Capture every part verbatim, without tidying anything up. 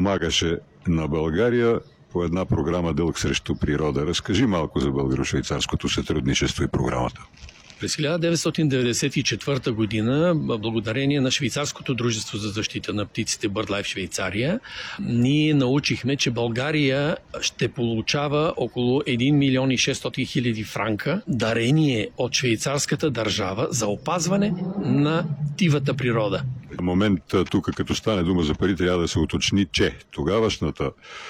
помагаше на България по една програма "Дълг срещу природа". Разкажи малко за българо-швейцарското сътрудничество и програмата. През хиляда деветстотин деветдесет и четвърта година, благодарение на Швейцарското дружество за защита на птиците BirdLife Швейцария, ние научихме, че България ще получава около един милион и шестстотин хиляди франка дарение от швейцарската държава за опазване на дивата природа. В момент тук, като стане дума за пари, трябва да се уточни, че тогавашната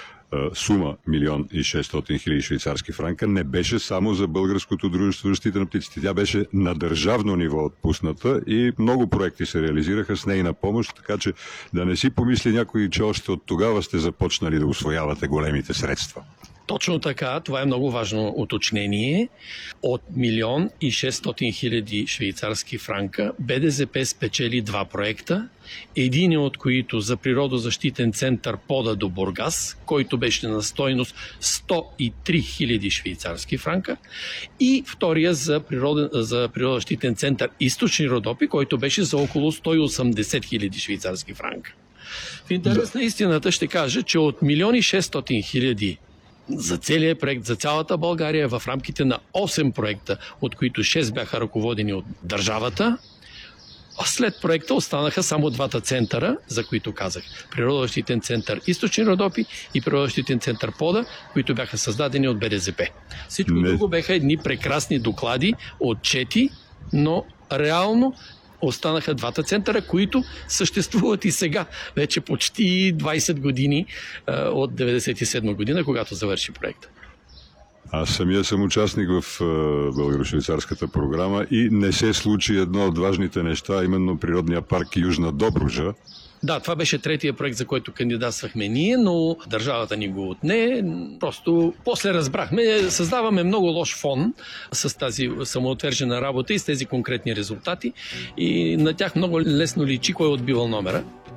сума милион и шестстотин хиляди швейцарски франка не беше само за Българското дружество за защита на птиците. Тя беше на държавно ниво отпусната и много проекти се реализираха с нейна помощ, така че да не си помисли някой, че още от тогава сте започнали да усвоявате големите средства. Точно така, това е много важно уточнение. От милион и шестстотин хиляди швейцарски франка БДЗП спечели два проекта, един от които за природозащитен център Пода до Бургас, който беше на стойност сто и три хиляди швейцарски франка, и втория за, природен, за природозащитен център Източни Родопи, който беше за около сто и осемдесет хиляди швейцарски франка. В интерес на истината ще кажа, че от милион и шестстотин хиляди за целият проект, за цялата България, в рамките на осем проекта, от които шест бяха ръководени от държавата, а след проекта останаха само двата центъра, за които казах. Природозащитен център Източни Родопи и Природозащитен център Пода, които бяха създадени от БДЗП. Всичко Не. друго бяха едни прекрасни доклади, отчети, но реално останаха двата центъра, които съществуват и сега. Вече почти двайсет години от деветдесет и седма година, когато завърши проекта. Аз самия съм участник в българо-швейцарската програма и не се случи едно от важните неща, именно природния парк Южна Добруджа. Да, това беше третия проект, за който кандидатствахме ние, но държавата ни го отне. Просто после разбрахме, създаваме много лош фон с тази самоотвержена работа и с тези конкретни резултати и на тях много лесно личи кой е отбивал номера.